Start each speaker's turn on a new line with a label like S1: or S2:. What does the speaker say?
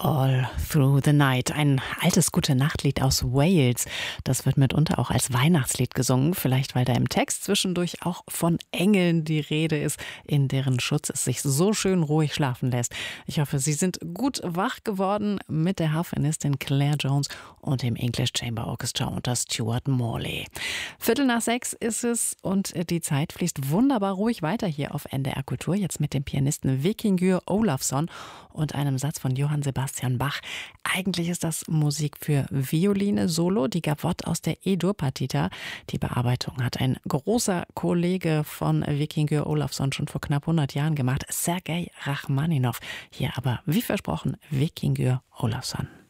S1: All Through the Night, ein altes Gute-Nacht-Lied aus Wales. Das wird mitunter auch als Weihnachtslied gesungen, vielleicht weil da im Text zwischendurch auch von Engeln die Rede ist, in deren Schutz es sich so schön ruhig schlafen lässt. Ich hoffe, Sie sind gut wach geworden mit der Harfenistin Claire Jones und dem English Chamber Orchestra unter Stuart Morley. 5:45 ist es und die Zeit fließt wunderbar ruhig weiter hier auf NDR Kultur, jetzt mit dem Pianisten Víkingur Ólafsson und einem Satz von Johann Sebastian Bach. Eigentlich ist das Musik für Violine Solo, die Gavotte aus der E-Dur-Partita. Die Bearbeitung hat ein großer Kollege von Víkingur Ólafsson schon vor knapp 100 Jahren gemacht, Sergei Rachmaninov. Hier aber, wie versprochen, Víkingur Ólafsson.